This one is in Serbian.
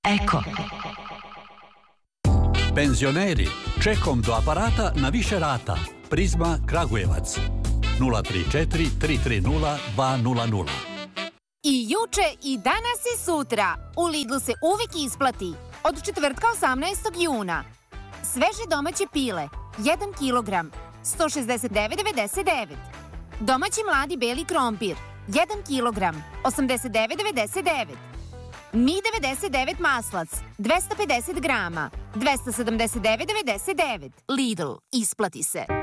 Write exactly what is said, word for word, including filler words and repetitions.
Eko. Penzioneri, čekom do aparata na više rata. Prizma Kragujevac. nula tri četiri tri tri nula dva nula nula. I juče i danas i sutra u Lidlu se uvijek isplati. Od četvrtka osamnaestog juna. Sveže domaće pile, jedan kilogram, sto šezdeset devet devedeset devet. Domaći mladi beli krompir, jedan kilogram, osamdeset devet devedeset devet. Mi devedeset devet maslac, dvesta pedeset grama, dvesta sedamdeset devet devedeset devet. Lidl, isplati se.